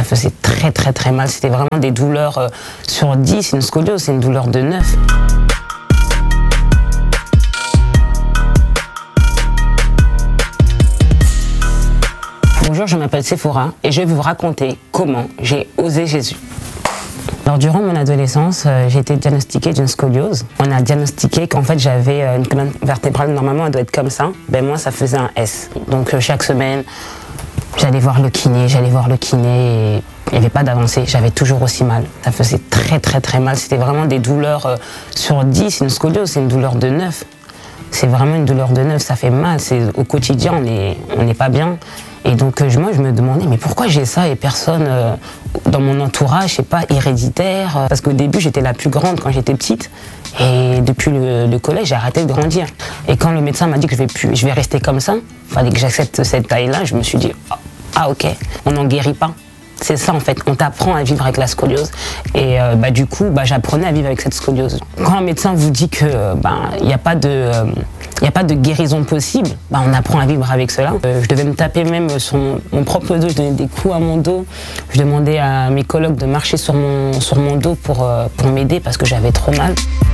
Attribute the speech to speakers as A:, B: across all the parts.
A: faisait très très très mal. C'était vraiment des douleurs sur 10. Une scoliose, c'est une douleur de 9. Bonjour, je m'appelle Sephora et je vais vous raconter comment j'ai osé Jésus. Alors, durant mon adolescence, j'ai été diagnostiquée d'une scoliose. On a diagnostiqué qu'en fait j'avais une colonne vertébrale, normalement elle doit être comme ça. Ben moi ça faisait un S. Donc chaque semaine, j'allais voir le kiné et il n'y avait pas d'avancée, j'avais toujours aussi mal. Ça faisait très très très mal, c'était vraiment des douleurs sur 10. Une scoliose, c'est une douleur de 9. C'est vraiment une douleur de 9, ça fait mal, au quotidien on n'est pas bien. Et donc moi je me demandais mais pourquoi j'ai ça et personne dans mon entourage, je sais pas, héréditaire. Parce qu'au début j'étais la plus grande quand j'étais petite et depuis le collège j'ai arrêté de grandir. Et quand le médecin m'a dit que je vais rester comme ça, il fallait que j'accepte cette taille-là, je me suis dit ah ok, on n'en guérit pas. C'est ça en fait, on t'apprend à vivre avec la scoliose et du coup j'apprenais à vivre avec cette scoliose. Quand un médecin vous dit que il n'y a pas de guérison possible, on apprend à vivre avec cela. Je devais me taper même sur mon propre dos, je donnais des coups à mon dos. Je demandais à mes colocs de marcher sur mon dos pour m'aider parce que j'avais trop mal.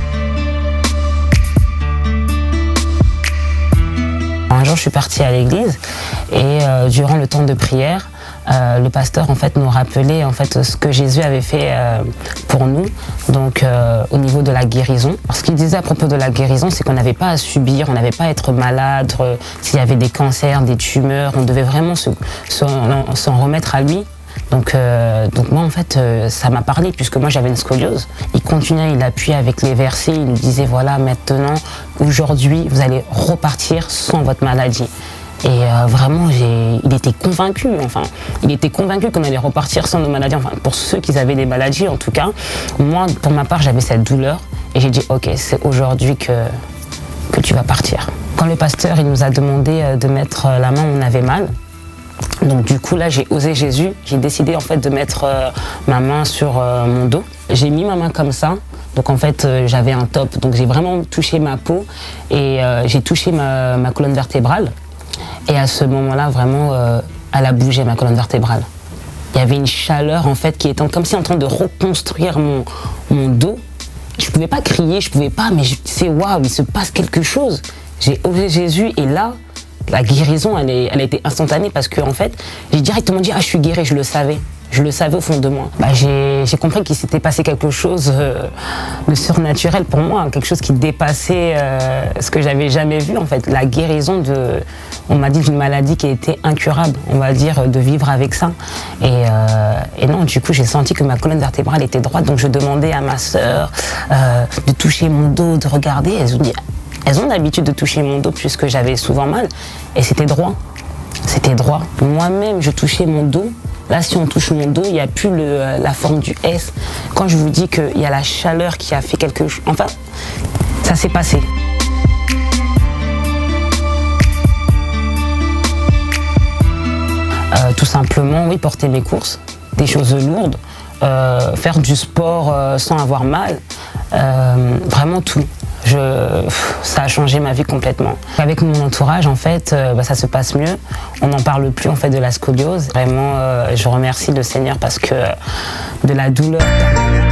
A: Un jour je suis partie à l'église et durant le temps de prière, le pasteur en fait nous rappelait en fait ce que Jésus avait fait pour nous, donc au niveau de la guérison. Alors, ce qu'il disait à propos de la guérison, c'est qu'on n'avait pas à subir, on n'avait pas à être malade, s'il y avait des cancers, des tumeurs, on devait vraiment s'en remettre à lui. Donc moi en fait ça m'a parlé puisque moi j'avais une scoliose. Il continuait, il appuyait avec les versets, il nous disait voilà maintenant, aujourd'hui vous allez repartir sans votre maladie. Et vraiment, il était convaincu qu'on allait repartir sans nos maladies, enfin pour ceux qui avaient des maladies en tout cas. Moi, pour ma part, j'avais cette douleur et j'ai dit ok, c'est aujourd'hui que tu vas partir. Quand le pasteur il nous a demandé de mettre la main où on avait mal, donc du coup là j'ai osé Jésus, j'ai décidé en fait de mettre ma main sur mon dos. J'ai mis ma main comme ça. Donc en fait j'avais un top, donc j'ai vraiment touché ma peau et j'ai touché ma colonne vertébrale. Et à ce moment-là, vraiment, elle a bougé, ma colonne vertébrale. Il y avait une chaleur, en fait, qui était comme si en train de reconstruire mon dos. Je ne pouvais pas crier, je ne pouvais pas, mais je disais, waouh, il se passe quelque chose. J'ai osé Jésus, et là, la guérison, elle a été instantanée, parce que, en fait, j'ai directement dit, ah, je suis guérie, je le savais. Je le savais au fond de moi. J'ai compris qu'il s'était passé quelque chose de surnaturel pour moi, quelque chose qui dépassait ce que j'avais jamais vu en fait. La guérison on m'a dit d'une maladie qui était incurable, on va dire, de vivre avec ça. Et non, du coup j'ai senti que ma colonne vertébrale était droite, donc je demandais à ma sœur de toucher mon dos, de regarder. Elles ont l'habitude de toucher mon dos puisque j'avais souvent mal, et c'était droit. C'était droit. Moi-même, je touchais mon dos. Là, si on touche mon dos, il n'y a plus la forme du S. Quand je vous dis qu'il y a la chaleur qui a fait quelque chose... Enfin, ça s'est passé. Tout simplement, oui, porter mes courses, des choses lourdes, faire du sport sans avoir mal, vraiment tout. Ça a changé ma vie complètement. Avec mon entourage, en fait, ça se passe mieux. On n'en parle plus en fait de la scoliose. Vraiment, je remercie le Seigneur parce que de la douleur.